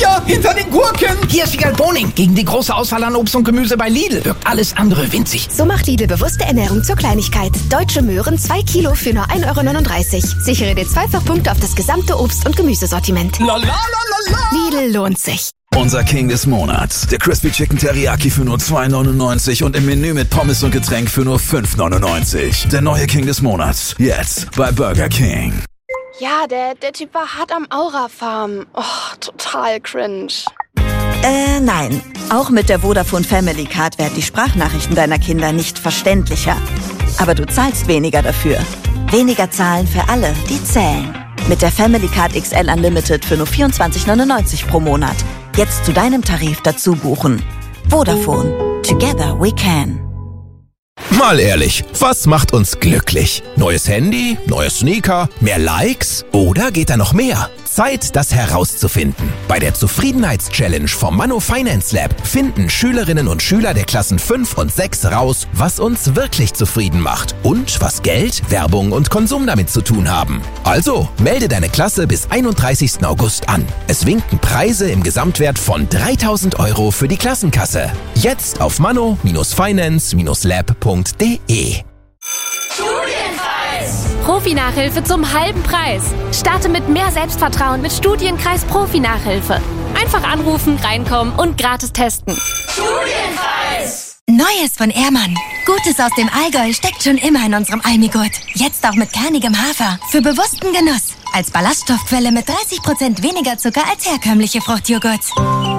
Hier, hinter den Gurken. Hier ist Wiegald Boning. Gegen die große Auswahl an Obst und Gemüse bei Lidl wirkt alles andere winzig. So macht Lidl bewusste Ernährung zur Kleinigkeit. Deutsche Möhren 2 Kilo für nur 1,39 €. Sichere dir 2-fach-Punkte auf das gesamte Obst- und Gemüsesortiment. Lidl lohnt sich. Unser King des Monats. Der Crispy Chicken Teriyaki für nur 2,99 und im Menü mit Pommes und Getränk für nur 5,99. Der neue King des Monats. Jetzt bei Burger King. Ja, der Typ war hart am Aura-Farm. Oh, total cringe. Nein. Auch mit der Vodafone Family Card werden die Sprachnachrichten deiner Kinder nicht verständlicher. Aber du zahlst weniger dafür. Weniger zahlen für alle, die zählen. Mit der Family Card XL Unlimited für nur 24,99 pro Monat. Jetzt zu deinem Tarif dazu buchen. Vodafone. Together we can. Mal ehrlich, was macht uns glücklich? Neues Handy? Neue Sneaker? Mehr Likes? Oder geht da noch mehr? Zeit, das herauszufinden. Bei der Zufriedenheits-Challenge vom Manno Finance Lab finden Schülerinnen und Schüler der Klassen 5 und 6 raus, was uns wirklich zufrieden macht und was Geld, Werbung und Konsum damit zu tun haben. Also, melde deine Klasse bis 31. August an. Es winken Preise im Gesamtwert von 3.000 € für die Klassenkasse. Jetzt auf manno-finance-lab.de. Profi-Nachhilfe zum halben Preis. Starte mit mehr Selbstvertrauen mit Studienkreis Profi-Nachhilfe. Einfach anrufen, reinkommen und gratis testen. Studienpreis! Neues von Ehrmann. Gutes aus dem Allgäu steckt schon immer in unserem Almigurt. Jetzt auch mit kernigem Hafer. Für bewussten Genuss. Als Ballaststoffquelle mit 30% weniger Zucker als herkömmliche Fruchtjoghurt.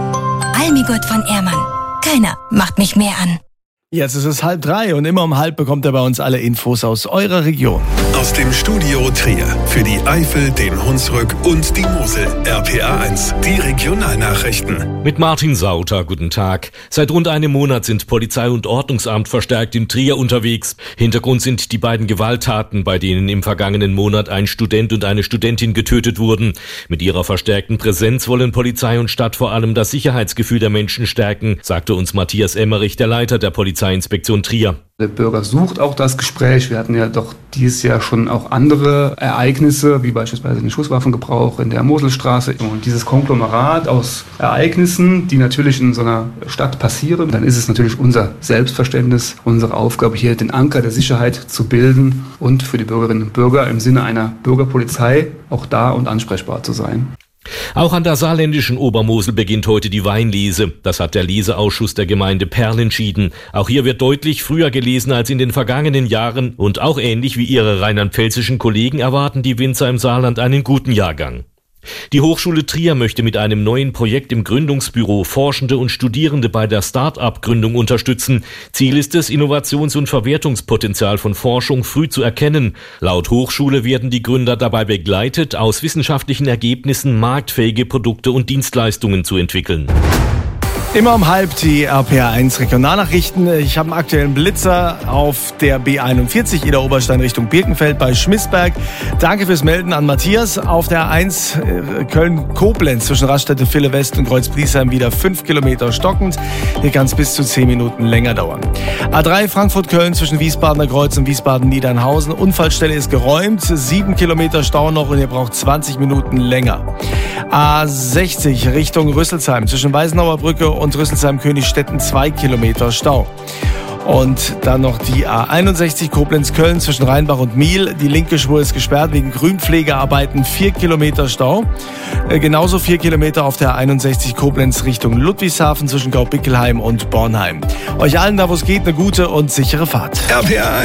Almigurt von Ehrmann. Keiner macht mich mehr an. Jetzt ist es 2:30 und immer um 2:30 bekommt ihr bei uns alle Infos aus eurer Region. Aus dem Studio Trier für die Eifel, den Hunsrück und die Mosel. RPA 1, die Regionalnachrichten. Mit Martin Sauter, guten Tag. Seit rund einem Monat sind Polizei und Ordnungsamt verstärkt in Trier unterwegs. Hintergrund sind die beiden Gewalttaten, bei denen im vergangenen Monat ein Student und eine Studentin getötet wurden. Mit ihrer verstärkten Präsenz wollen Polizei und Stadt vor allem das Sicherheitsgefühl der Menschen stärken, sagte uns Matthias Emmerich, der Leiter der Polizeiinspektion Trier. Der Bürger sucht auch das Gespräch. Wir hatten ja doch dieses Jahr schon auch andere Ereignisse, wie beispielsweise den Schusswaffengebrauch in der Moselstraße. Und dieses Konglomerat aus Ereignissen, die natürlich in so einer Stadt passieren, dann ist es natürlich unser Selbstverständnis, unsere Aufgabe hier, den Anker der Sicherheit zu bilden und für die Bürgerinnen und Bürger im Sinne einer Bürgerpolizei auch da und ansprechbar zu sein. Auch an der saarländischen Obermosel beginnt heute die Weinlese. Das hat der Leseausschuss der Gemeinde Perl entschieden. Auch hier wird deutlich früher gelesen als in den vergangenen Jahren und auch ähnlich wie ihre rheinland-pfälzischen Kollegen erwarten die Winzer im Saarland einen guten Jahrgang. Die Hochschule Trier möchte mit einem neuen Projekt im Gründungsbüro Forschende und Studierende bei der Start-up-Gründung unterstützen. Ziel ist es, Innovations- und Verwertungspotenzial von Forschung früh zu erkennen. Laut Hochschule werden die Gründer dabei begleitet, aus wissenschaftlichen Ergebnissen marktfähige Produkte und Dienstleistungen zu entwickeln. Immer um 2:30 die RPA 1 Regionalnachrichten. Ich habe einen aktuellen Blitzer auf der B41 Ida Oberstein Richtung Birkenfeld bei Schmissberg. Danke fürs Melden an Matthias. Auf der 1 Köln-Koblenz zwischen Raststätte Ville West und Kreuz-Priesheim wieder 5 Kilometer stockend. Hier kann es bis zu 10 Minuten länger dauern. A3 Frankfurt-Köln zwischen Wiesbadener Kreuz und Wiesbaden-Niedernhausen. Unfallstelle ist geräumt. 7 Kilometer Stau noch und ihr braucht 20 Minuten länger. A60 Richtung Rüsselsheim zwischen Weißenauer Brücke und Rüsselsheim-Königstetten 2 Kilometer Stau. Und dann noch die A61 Koblenz-Köln zwischen Rheinbach und Miel. Die linke Spur ist gesperrt wegen Grünpflegearbeiten, 4 Kilometer Stau. Genauso 4 Kilometer auf der A61 Koblenz Richtung Ludwigshafen zwischen Gaubickelheim und Bornheim. Euch allen, da wo es geht, eine gute und sichere Fahrt. RPA